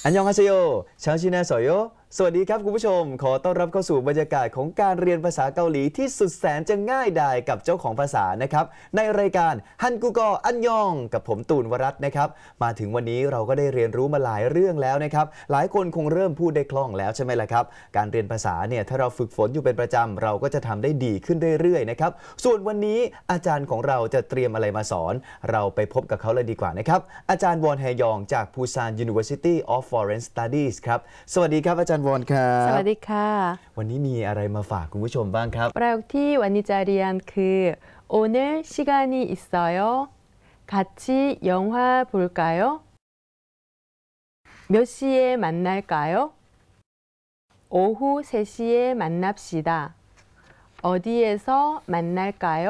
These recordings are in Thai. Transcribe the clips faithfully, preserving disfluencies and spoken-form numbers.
อันยองฮาเซโยชาวชินาสอยโยสวัสดีครับคุณผู้ชมขอต้อนรับเข้าสู่บรรยากาศของการเรียนภาษาเกาหลีที่สุดแสนจะง่ายดายกับเจ้าของภาษานะครับในรายการฮันกูกออันยองกับผมตูนวรัตน์นะครับมาถึงวันนี้เราก็ได้เรียนรู้มาหลายเรื่องแล้วนะครับหลายคนคงเริ่มพูดได้คล่องแล้วใช่ไหมล่ะครับการเรียนภาษาเนี่ยถ้าเราฝึกฝนอยู่เป็นประจำเราก็จะทำได้ดีขึ้นเรื่อยๆนะครับส่วนวันนี้อาจารย์ของเราจะเตรียมอะไรมาสอนเราไปพบกับเขาเลยดีกว่านะครับอาจารย์วอนแฮยองจาก Busan University of Foreign Studies ครับสวัสดีครับอาจารย์วอนครับสวัสดีค่ะวันนี้มีอะไรมาฝากคุณผู้ชมบ้างครับประโยคที่วันนี้จะเรียนคือ 오늘 시간이 있어요? 같이 영화 볼까요? 몇 시에 만날까요? 오후 세 시에 만납시다. 어디에서 만날까요?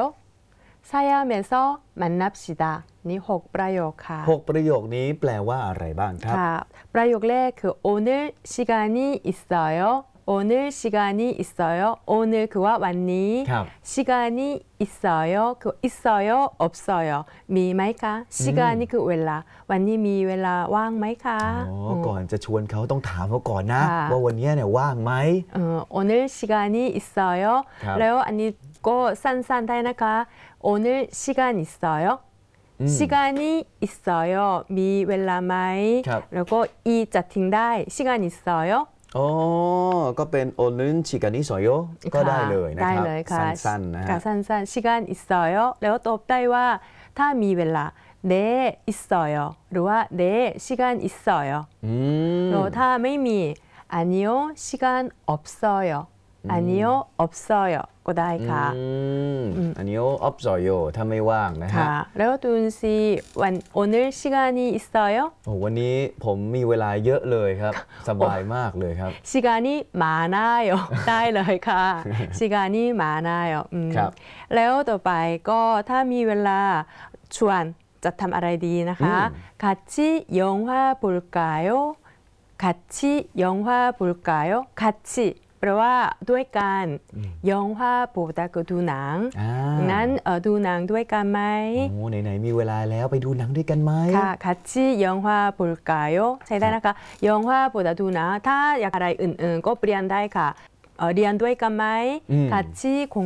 사얌에서 만납시다. นี่หกประโยคค่ะหกประโยคนี้แปลว่าอะไรบ้างครับค่ะประโยคแรกคือ 오늘 시간이 있어요. 오늘 시간이 있어요. 오늘 คือว่าวันนี้ 시간이 있어요. คือ 있어요. 없어요. มีไหมคะ 시간이 คือเวลาวันนี้มีเวลาว่างไหมคะอ๋อก่อนจะชวนเขาต้องถามเขาก่อนนะว่าวันนี้เนี่ยว่างไหมเอ่อ 오늘 시간이 있어요. แล้วอันนี้ก็สั้นๆได้นะคะ 오늘 시간 있어요. 시간이 있어요. มีเวลาไหมแล้วก็ อีจะทิ้งได้ 시간 있어요. อ๋อก็เป็นโอนึนชิกานิโซโยก็ได้เลยนะครับสั้นๆนะฮะสั้นๆ 시간 있어요. แล้วตอบได้ว่าถ้ามีเวลา네 있어요. หรือว่า네 시간 있어요. แล้วถ้าไม่มี아니요 시간 없어요. 아니요 없어요. ก็ได้ค่ะ 아니요 없어요. ถ้าไม่ว่างนะฮะแล้วตูนซีวัน 오늘 시간이 있어요? โอ้วันนี้ผมมีเวลาเยอะเลยครับสบายมากเลยครับ 시간이 많아요. ได้เลยค่ะ 시간이 많아요. แล้วต่อไปก็ถ้ามีเวลาชวนจะทำอะไรดีนะคะ 같이 영화 볼까요? 같이 영화 볼까요? 같이แปลว่าด้วยกันยองฮวาโปตาก็ดูหนังนั้นดูหนังด้วยกันไหมโอ้ไหนๆมีเวลาแล้วไปดูหนังด้วยกันไหมค่ะ같이 영화 볼까요? ใช้ได้นะคะยองฮวาโปตาดูหนังถ้าอยากอะไรอื่นๆก็เปลี่ยนได้ค่ะเรียนด้วยกันไหม같이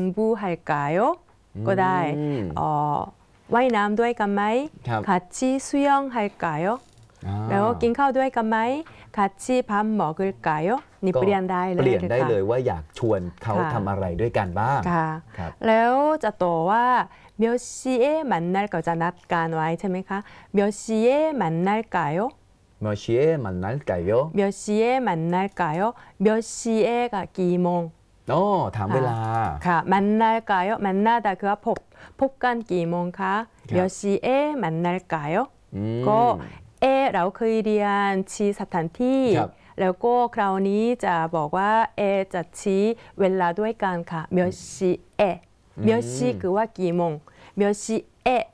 공부할까요? ก็ได้ว่ายน้ำด้วยกันไหม같이 수영할까요? แล้วกินข้าวด้วยกันไหม같이 밥 먹을까요? นี่เปลี่ยนได้เลยเปลี่ยนได้เลยว่าอยากชวนเขาทำอะไรด้วยกันบ้างแล้วจะต่อว่า몇 시에 만날까จะนัดกันไว้ใช่ไหมคะ몇 시에 만날까요? 몇 시에 만날까요? 몇 시에 만날까요? 몇 시에 가กี่โมงอ๋อถามเวลาค่ะ 만날까요? 만나다 คือว่าพบพบกันกี่โมงคะ몇 시에 만날까요? ก็เอเราเคยเรียนชี้สถานที่แล้วก็คราวนี้จะบอกว่าเอจะชี้เวลาด้วยกันค่ะ몇 시에 몇 시คือว่ากี่โมง몇 시에